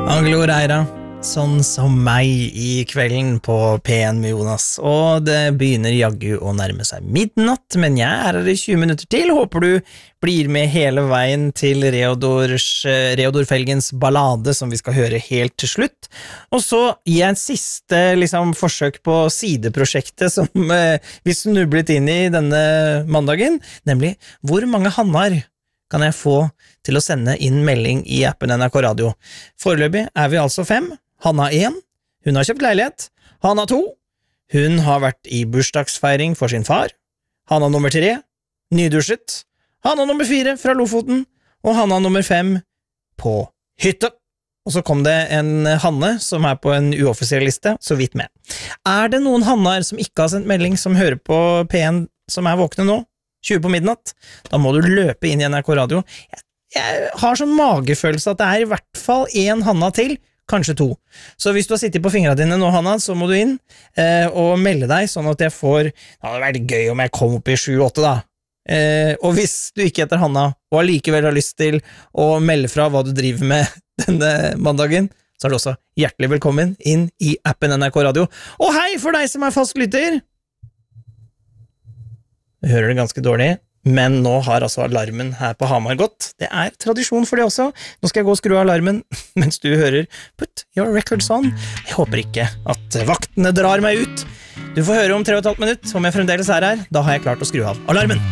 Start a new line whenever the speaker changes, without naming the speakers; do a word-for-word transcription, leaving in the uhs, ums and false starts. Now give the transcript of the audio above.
Angelo Reira, sånn som meg i kvelden på P en med Jonas. Og det begynner jaggu å nærme seg midnatt, men jeg er her i tjue minutter til. Håper du blir med hele veien til Reodors, Reodor Felgens ballade, som vi skal høre helt til slutt. Og så gir jeg en siste liksom, forsøk på sideprosjektet som eh, vi snublet inn i denne mandagen, nemlig hvor mange hannar kan jeg få til å sende inn melding i appen N R K Radio. Foreløpig er vi altså fem. Hanna én, hun har kjøpt leilighet. Hanna to, hun har vært i bursdagsfeiring for sin far. Hanna nummer tre, nydusjet. Hanna nummer fire fra Lofoten. Og Hanna nummer fem på hytte. Og så kom det en Hanne som er på en uoffisiell liste, så vidt med. Er det noen Hannar som ikke har sendt melding, som hører på P en, som er våkne nå? tjue på midnatt, da må du løpe inn i N R K Radio. Jeg, jeg har sånn magefølelse at det er i hvert fall en Hanna til, kanskje to. Så hvis du har sittet på fingrene dine nå, Hanna, så må du inn eh, og melde deg, sånn at jeg får, det hadde vært gøy om jeg kom opp i sju åtte da. Eh, og hvis du ikke heter Hanna, og allikevel har lyst til å melde fra hva du driver med denne mandagen, så er du også hjertelig velkommen inn i appen N R K Radio. Og hei for deg som er fast lytter! Du hører det ganske dårlig, men nå har altså alarmen her på Hamar gått. Det er tradisjon for det også. Nå skal jeg gå og skru av alarmen, mens du hører Put your records on. Jeg håper ikke at vaktene drar meg ut. Du får høre om tre og et halvt minutt, om jeg fremdeles er her. Da har jeg klart å skru av alarmen.